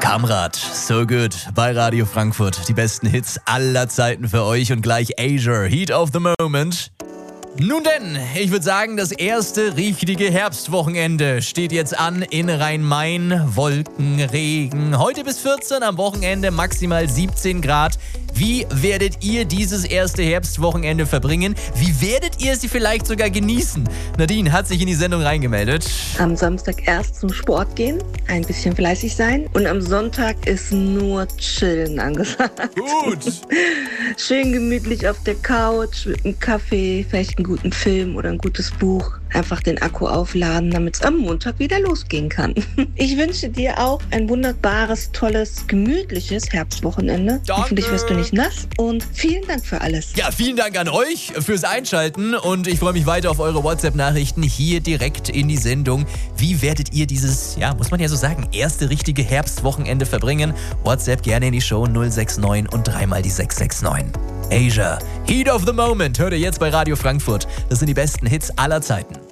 Kamrat, so good bei Radio Frankfurt. Die besten Hits aller Zeiten für euch und gleich Asia, Heat of the Moment. Nun denn, ich würde sagen, das erste richtige Herbstwochenende steht jetzt an in Rhein-Main. Wolken, Regen, heute bis 14, am Wochenende maximal 17 Grad. Wie werdet ihr dieses erste Herbstwochenende verbringen? Wie werdet ihr sie vielleicht sogar genießen? Nadine hat sich in die Sendung reingemeldet. Am Samstag erst zum Sport gehen, ein bisschen fleißig sein und am Sonntag ist nur Chillen angesagt. Gut. Schön gemütlich auf der Couch mit einem Kaffee, vielleicht einen guten Film oder ein gutes Buch. Einfach den Akku aufladen, damit es am Montag wieder losgehen kann. Ich wünsche dir auch ein wunderbares, tolles, gemütliches Herbstwochenende. Danke. Hoffentlich wirst du nicht nass und vielen Dank für alles. Ja, vielen Dank an euch fürs Einschalten und ich freue mich weiter auf eure WhatsApp-Nachrichten hier direkt in die Sendung. Wie werdet ihr dieses, ja, muss man ja so sagen, erste richtige Herbstwochenende verbringen? WhatsApp gerne in die Show 069 und dreimal die 669. Asia, Heat of the Moment, hört ihr jetzt bei Radio Frankfurt. Das sind die besten Hits aller Zeiten.